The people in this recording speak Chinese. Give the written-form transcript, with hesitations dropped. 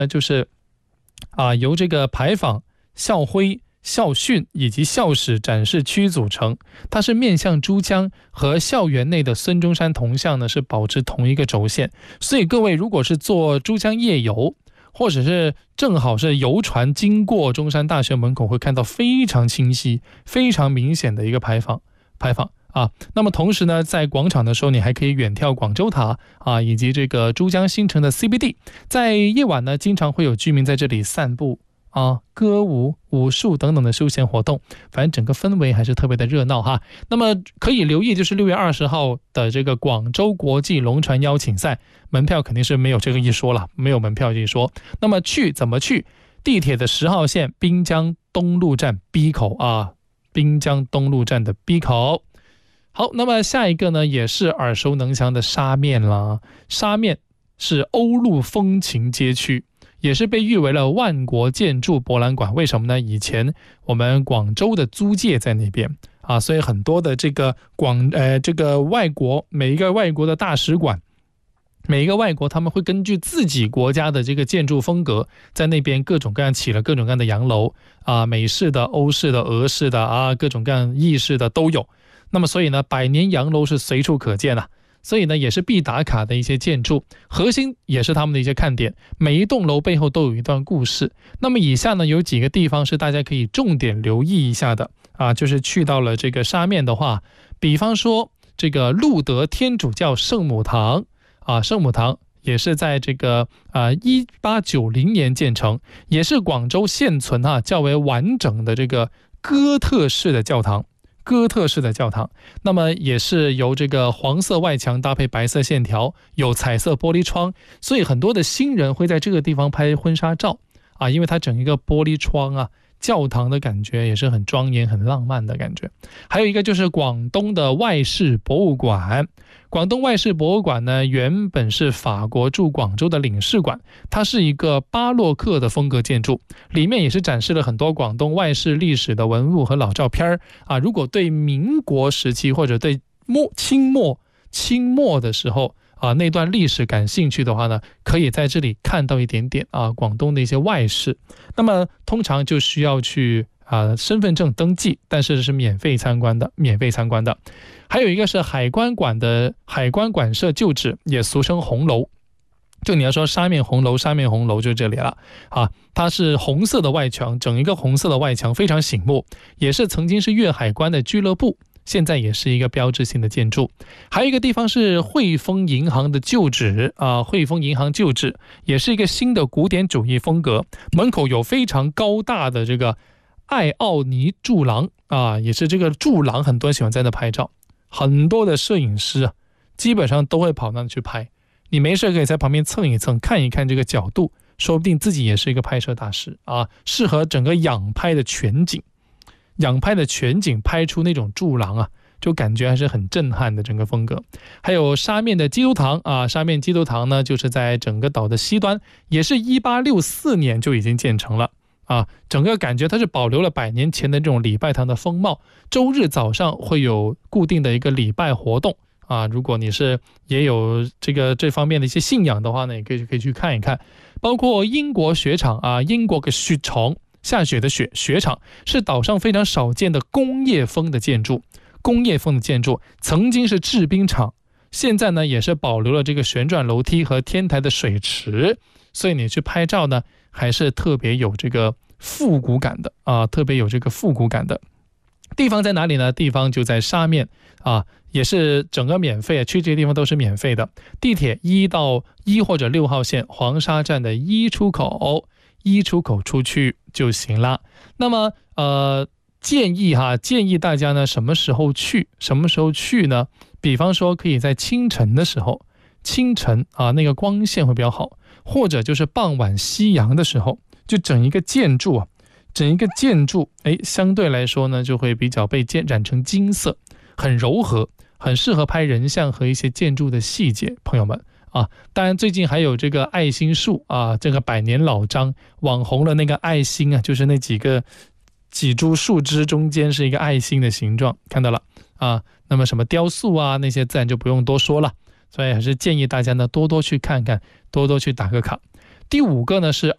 就是由这个牌坊、校徽、校训以及校史展示区组成，它是面向珠江，和校园内的孙中山铜像呢是保持同一个轴线。所以各位如果是做珠江夜游，或者是正好是游船经过中山大学门口，会看到非常清晰、非常明显的一个牌坊那么同时呢，在广场的时候，你还可以远眺广州塔以及这个珠江新城的 CBD。在夜晚呢，经常会有居民在这里散步歌舞、武术等等的休闲活动，反正整个氛围还是特别的热闹哈。那么可以留意，就是6月20号的这个广州国际龙船邀请赛，门票肯定是没有这个一说了，没有门票这一说。那么怎么去？地铁的10号线滨江东路站 B 口滨江东路站的 B 口。好，那么下一个呢，也是耳熟能详的沙面啦。沙面是欧陆风情街区，也是被誉为了万国建筑博览馆。为什么呢？以前我们广州的租界在那边所以很多的这个外国，每一个外国的大使馆，每一个外国他们会根据自己国家的这个建筑风格，在那边各种各样起了各种各样的洋楼美式的、欧式的、俄式的各种各样意式的都有。那么所以呢，百年洋楼是随处可见所以呢也是必打卡的一些建筑，核心也是他们的一些看点，每一栋楼背后都有一段故事。那么以下呢有几个地方是大家可以重点留意一下的就是去到了这个沙面的话，比方说这个路德天主教圣母堂圣母堂也是在这个1890年建成，也是广州现存较为完整的这个哥特式的教堂。那么也是由这个黄色外墙搭配白色线条，有彩色玻璃窗，所以很多的新人会在这个地方拍婚纱照因为它整一个玻璃窗教堂的感觉也是很庄严、很浪漫的感觉。还有一个就是广东的外事博物馆。广东外事博物馆呢，原本是法国驻广州的领事馆，它是一个巴洛克的风格建筑，里面也是展示了很多广东外事历史的文物和老照片如果对民国时期或者对清末的时候那段历史感兴趣的话呢，可以在这里看到一点点广东的一些外事。那么通常就需要去身份证登记，但是是免费参观的。还有一个是海关馆的海关馆舍旧址，也俗称红楼。就你要说沙面红楼就这里了它是红色的外墙，整一个红色的外墙非常醒目，也是曾经是粤海关的俱乐部，现在也是一个标志性的建筑。还有一个地方是汇丰银行的旧址汇丰银行旧址也是一个新的古典主义风格，门口有非常高大的这个艾奥尼柱廊也是这个柱廊很多人喜欢在那拍照，很多的摄影师基本上都会跑那去拍。你没事可以在旁边蹭一蹭，看一看这个角度，说不定自己也是一个拍摄大师适合整个仰拍的全景拍出那种柱廊就感觉还是很震撼的整个风格。还有沙面的基督堂沙面基督堂呢，就是在整个岛的西端，也是1864年就已经建成了整个感觉它是保留了100年前的这种礼拜堂的风貌。周日早上会有固定的一个礼拜活动如果你是也有这方面的一些信仰的话呢，也可以去看一看。包括英国雪场英国的雪场，下雪的雪场是岛上非常少见的工业风的建筑，曾经是制冰厂，现在呢也是保留了这个旋转楼梯和天台的水池，所以你去拍照呢还是特别有这个复古感的地方在哪里呢？地方就在沙面也是整个免费去这些地方都是免费的。地铁1或者6号线黄沙站的1出口出去就行了。那么建议大家呢什么时候去呢？比方说可以在清晨的时候，那个光线会比较好，或者就是傍晚夕阳的时候，就整一个建筑相对来说呢就会比较被染成金色，很柔和，很适合拍人像和一些建筑的细节。朋友们当然最近还有这个爱心树这个100年老张网红了那个爱心就是那几株树枝中间是一个爱心的形状，看到了那么什么雕塑那些自然就不用多说了，所以还是建议大家呢多多去看看，多多去打个卡。第5个呢是